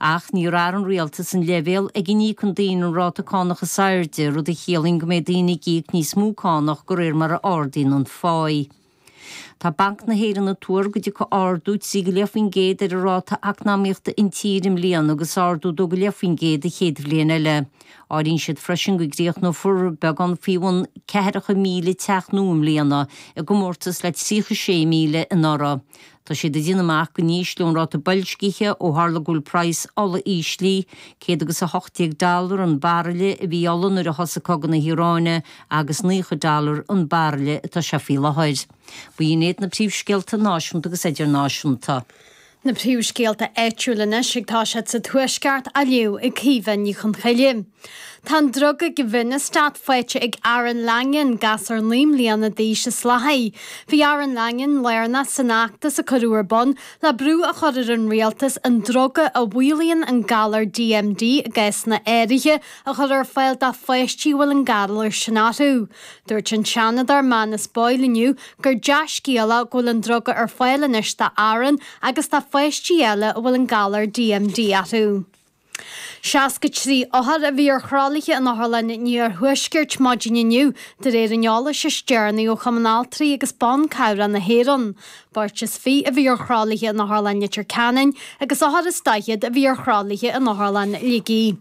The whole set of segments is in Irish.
ach ní rar an rialtas an levéil ag ní chun daon an ráta cánach a sairde rud a chéling go mé daoine gíic ní smú cánach gur mar a ordín an fáid. Tá bank na héan na túr go dtí go ardút sí go leafin géad ar a ráta acnáíochta in tírim líon agus ardú do go leafin géad a chéad blion eile. Áín siad freisin go gríoch nó fur began fiúin 4,000 teachnúm líana a go mórtas le 6 míle in ára. Tá sé de dínamach go níos leún ráta bailscíthe ó hála gúil price alla íslí, céad agus a $80 an barile a bhí allan ar a hosa cogan na Hiráine agus $9 an barile tá se fíle haid. Bu inéad na príomhscéalta náisiúnta agus idir náisiúnta. Na príomhscéalta éitiúlanna sigtá sé sa tuaisceart a liú ag cíhan ní chun chaile. Tá droga go bhine stad foiite ag Aaron Langen gas ar líam líana díise slahaí. Bhí Aaron Langen learna san achtas a choúarbon le brú a chorir an rialtas an droga a bhuilíonn an galar DMD a gas na éirithe a chur ar fáil da foiistíhfuil an galar sinatú. Dúirt an seanad ar man is boiliniu gur deascíala ghfuil an droga ar fáilenis da Aaron agus tá foiistíile a bhfuil an galar DMD atú. Seas go trí áthar a bhí ar chrálaithe an áthlan níor thuiscirt maidinniu de réir anneála se stearnaí ó chamanáltrií agus ban cabhra na héan. Bartas fí a bhí ar chrálaithe an áthlanne tir canin agus áthar is staiad a bhí ar chrálaithe an áthlan ligí.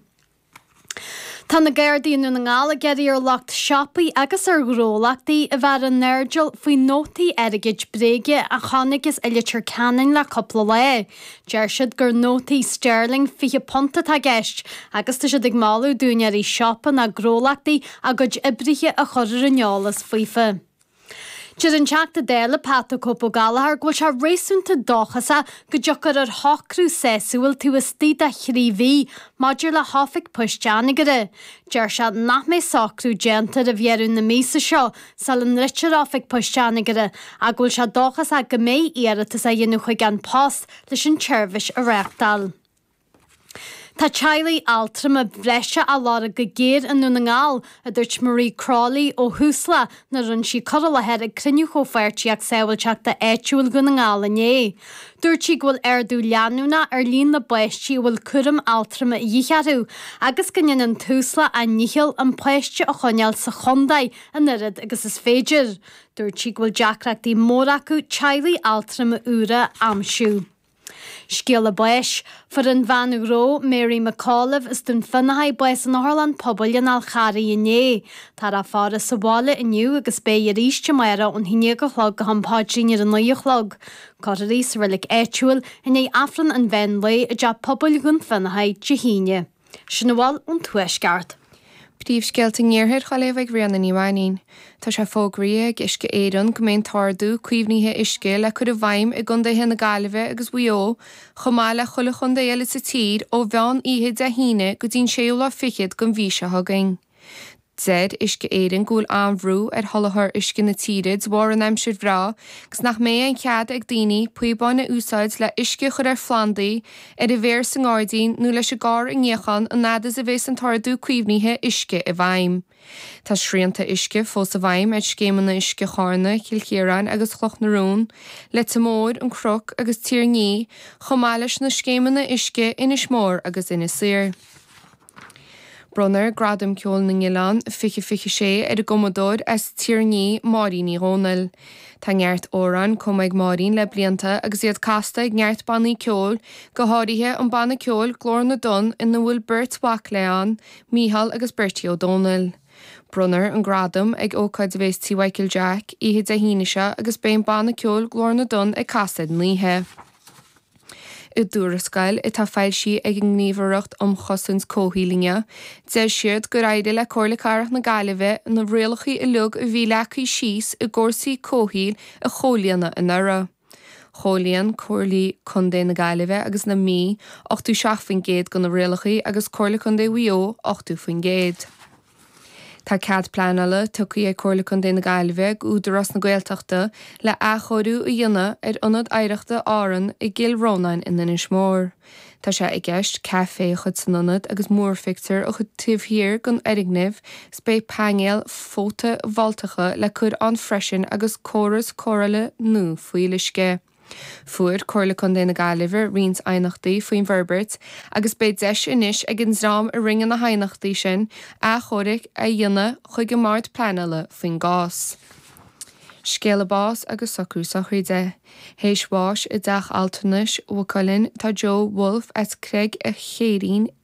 Tá na Guardianú na ngála geirí ar lecht sioppaí agus ar grólaachtaí a bheit an nerdeal faoi nótaí airigid bréige a chanig is ilitir canin le coppla le. Deir siad gur nótaí sterling fiche ponta tá gceist agus tá siad ag máú dúinear í sioppa na grólaachtaí a gud ibrithe a chorir anneálas fuife. Dir an teachta déile pata cópa galahar ghfuil se réúnta dóchasa go deochar ar thocrú séúil tú is tí a chríomhí maidir le háfik puisteanna gire. Deir se nach mé sacrú genta a bhéarún na mísa seo sal an ritir áfik puisteanna gire a ghfuil se dóchas a go mé iarratas a dhéanú chuig an post leis an tseirbhis a réachtal. Tá Charlie Altram a bhreise a lára go géir an nuna ngáil a dúirt Marie Crawley ó Húsla na run sí coral a head ag criniú chófeirtí ag saoilteachta éitiúil go na ngáil ané. Dúirt sí ghfuil ardú leanúna ar líon na buistí bhfuil curam Altram a dhéchearú agus gonnean an túsla a níhiil an poiste a choneal sa chondaid an irid agus is féidir. Dúirt sí ghfuil deacreachtaí mór acu Charlie Altram a úra amsú. Scéal a buis, for an bhanúró Mary McAuliffe is dún finnahaid buis an Orland pobl an alcharí iné. Tar a fára sa bhála iniu agus bé a ríiste maira an hiine go chlog go hampádrín ar an nuochlog. Cor a rís rilik éitiúil in é afran an bhein le a deap pobl gun finnahaid de híine. Sinna an tuaisceart. Príomhscéalta níorthair chaléamh ag rianna níhaín. Tá sé fógraí ag isce éan go mbeon tardú cuimhníthe isce le chud a bhaim i gcondaithe na Gaillimhe agus bhuió, chomáile chula chunda eile sa tír ó bhean iad a híine go dtín séúla fichiid go bhí se thugain. Zed isce éan gúil anhrú ar tholathar isce na tírid war an aimsir bhrá, gus nach mé an cead ag daoine puibáin na úsáid le isce chur ar Flandaí ar i bhéir san gádaín nó leis a gár in ngéchan an nadas a bhés an tardú cuimhníthe isce i bhaim. Tá sríanta isce fós a bhaim ar scéman na isce chána, Cilcéireann agus Chloch na Rún, le tamór an croc agus tír ní, chomáiles na scéman na isce inis mór agus ina sir. Brunner gradam ceol na Ngilan fiche sé ar a gomodór as tíirní Máirín í Rónal. Tá ngeart óran com ag Máirín le blianta agus iad casta ag ngeart bannaí ceol go háirithe an banna ceol glór na don in na bhfuil Bert Wackleán, Míhal agus Bertie O'Donnell. Brunner an gradam ag ócaid a bhés T. Jack, iad a híneise agus béin banna ceol glór na don ag castad níthe. I dúrascail i tá fáil si ag gníomhaireacht chosúns cóthílinge, de siad go raide le cóirlacarach na Gaillimhe na réalachaí i lug a bhí lechaí síos i gcórsaí cóthíl a chólianna in ara. Chólian cóirlaí chundé na Gaillimhe agus na mí 8 go na réalachaí agus cóirla chundé bhuió 8. Tá cad planala tucaí ag cóirla chundé na Gaillimhe údarras na Gaeltachta le achorú a dhéanana ar ionad éireachta áran i gcéal Rónain in inis mór. Tá sé ag gceist café chud san ionad agus mórfictar a chud tíomhthír gon Erignibh spé pangéal fóta bhaltacha le chud an freisin agus córas córaile nó faoilisce. Fuair chuirla chun déna galibhar rins ainachtaí faoin Verbert agus beid deis inis ag an zrám a ringan na hainachtaí sin a chóric a dhéine chuig go mát planala faoin gás. Scéala bás agus socrú sa chuide. Héis bháis I dach altanis ó Colin tá Joe Wolf as Craig a chéirín